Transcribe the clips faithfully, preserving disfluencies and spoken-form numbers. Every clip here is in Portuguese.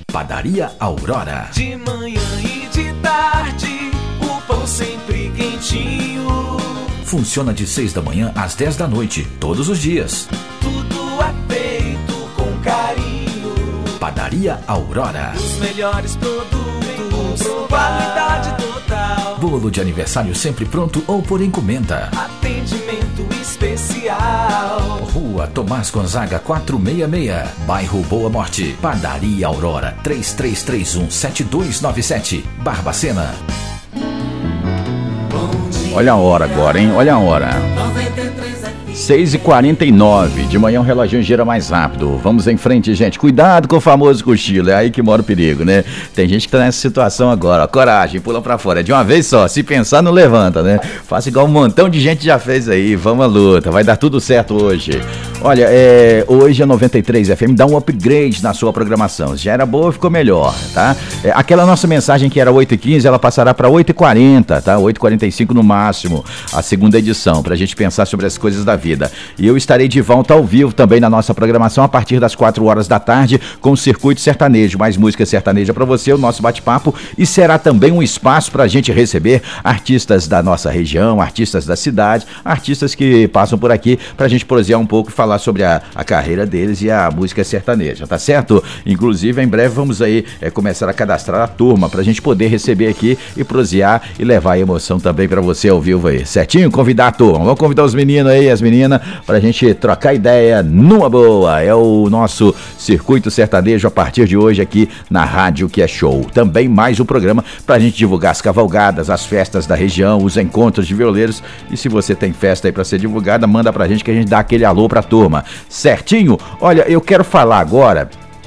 Padaria Aurora. De manhã e de tarde, o pão sempre quentinho. Funciona de seis da manhã às dez da noite, todos os dias. Tudo é feito com carinho. Padaria Aurora. Os melhores produtos, qualidade total. Bolo de aniversário sempre pronto ou por encomenda. Atendimento especial. Rua Tomás Gonzaga quatrocentos e sessenta e seis, bairro Boa Morte. Padaria Aurora, três três três um, sete dois nove sete, Barbacena. Olha a hora agora, hein? Olha a hora. seis e quarenta e nove, de manhã o reloginho gira mais rápido. Vamos em frente, gente. Cuidado com o famoso cochilo, é aí que mora o perigo, né? Tem gente que tá nessa situação agora, ó. Coragem, pula pra fora. É de uma vez só, se pensar não levanta, né? Faça igual um montão de gente já fez aí. Vamos à luta, vai dar tudo certo hoje. Olha, é, hoje a noventa e três F M dá um upgrade na sua programação. Se já era boa, ficou melhor, tá? É, aquela nossa mensagem que era oito e quinze, ela passará para oito e quarenta, tá? oito e quarenta e cinco no máximo, a segunda edição, pra gente pensar sobre as coisas da vida. E eu estarei de volta ao vivo também na nossa programação a partir das quatro horas da tarde com o Circuito Sertanejo. Mais música sertaneja pra você, o nosso bate-papo, e será também um espaço pra gente receber artistas da nossa região, artistas da cidade, artistas que passam por aqui pra gente prosear um pouco e falar sobre a, a carreira deles e a música sertaneja, tá certo? Inclusive, em breve vamos aí é, começar a cadastrar a turma pra gente poder receber aqui e prosear e levar a emoção também pra você ao vivo aí, certinho? Convidar a turma, vamos convidar os meninos aí, as meninas, pra gente trocar ideia numa boa. É o nosso Circuito Sertanejo a partir de hoje aqui na Rádio Que É Show. Também mais um programa pra gente divulgar as cavalgadas, as festas da região, os encontros de violeiros. E se você tem festa aí pra ser divulgada, manda pra gente que a gente dá aquele alô pra turma. Certinho? Olha, eu quero falar agora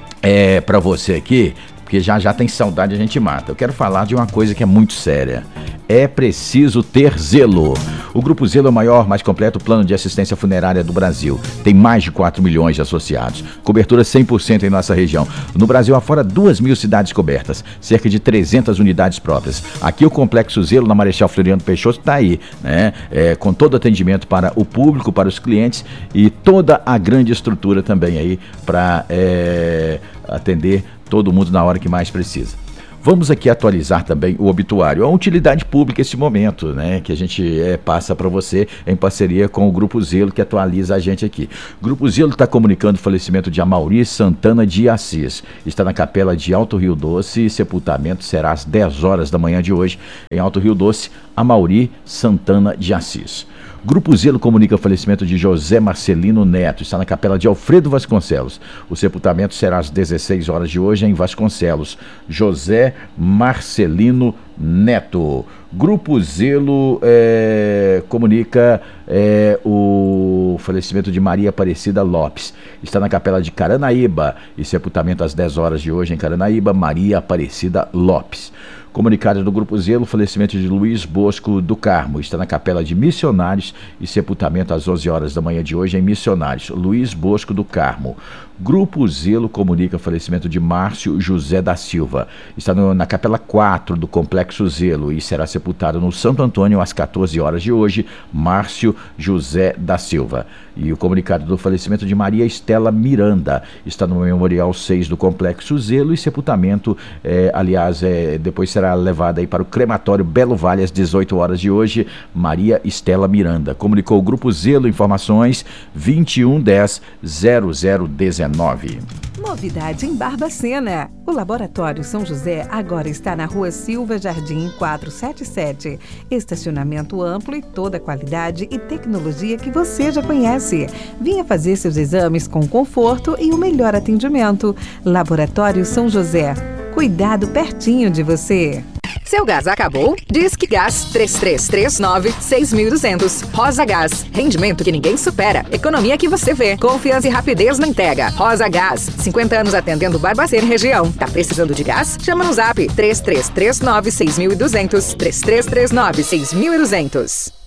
é, pra você aqui, porque já já tem saudade, a gente mata. Eu quero falar de uma coisa que é muito séria. É preciso ter zelo. O Grupo Zelo é o maior, mais completo plano de assistência funerária do Brasil. Tem mais de quatro milhões de associados. Cobertura cem por cento em nossa região. No Brasil afora, duas mil cidades cobertas. Cerca de trezentas unidades próprias. Aqui o Complexo Zelo, na Marechal Floriano Peixoto, está aí, né? É, com todo atendimento para o público, para os clientes e toda a grande estrutura também aí para é, atender todo mundo na hora que mais precisa. Vamos aqui atualizar também o obituário. É uma utilidade pública esse momento, né? Que a gente é, passa para você em parceria com o Grupo Zelo, que atualiza a gente aqui. O Grupo Zelo está comunicando o falecimento de Amauri Santana de Assis. Está na Capela de Alto Rio Doce e sepultamento será às dez horas da manhã de hoje em Alto Rio Doce. Amauri Santana de Assis. Grupo Zelo comunica o falecimento de José Marcelino Neto. Está na Capela de Alfredo Vasconcelos. O sepultamento será às dezesseis horas de hoje em Vasconcelos. José Marcelino Neto. Grupo Zelo é, comunica é, o falecimento de Maria Aparecida Lopes. Está na Capela de Caranaíba. E sepultamento às dez horas de hoje em Caranaíba. Maria Aparecida Lopes. Comunicado do Grupo Zelo, falecimento de Luiz Bosco do Carmo. Está na Capela de Missionários e sepultamento às onze horas da manhã de hoje em Missionários. Luiz Bosco do Carmo. Grupo Zelo comunica o falecimento de Márcio José da Silva. Está no, na Capela quatro do Complexo Zelo e será sepultado no Santo Antônio às quatorze horas de hoje. Márcio José da Silva. E o comunicado do falecimento de Maria Estela Miranda. Está no Memorial seis do Complexo Zelo e sepultamento, é, aliás, é, depois será levada aí para o crematório Belo Vale às dezoito horas de hoje. Maria Estela Miranda. Comunicou o Grupo Zelo, informações vinte e um dez, zero zero dezenove. Novidade em Barbacena. O Laboratório São José agora está na Rua Silva Jardim quatrocentos e setenta e sete. Estacionamento amplo e toda a qualidade e tecnologia que você já conhece. Venha fazer seus exames com conforto e o melhor atendimento. Laboratório São José. Cuidado pertinho de você. Seu gás acabou? Disque Gás três três três nove, seis dois zero zero. Rosa Gás. Rendimento que ninguém supera. Economia que você vê. Confiança e rapidez na entrega. Rosa Gás. cinquenta anos atendendo Barbacena e região. Tá precisando de gás? Chama no zap três três três nove, seis dois zero zero. três três três nove, seis dois zero zero.